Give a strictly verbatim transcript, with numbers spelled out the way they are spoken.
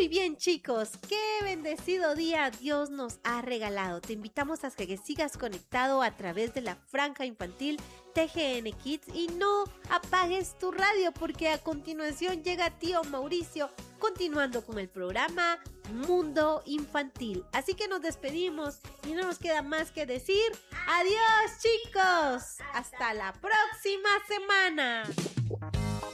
Muy bien, chicos, qué bendecido día Dios nos ha regalado. Te invitamos a que sigas conectado a través de la franja infantil T G N Kids y no apagues tu radio porque a continuación llega tío Mauricio continuando con el programa Mundo Infantil. Así que nos despedimos y no nos queda más que decir adiós, chicos. Hasta la próxima semana.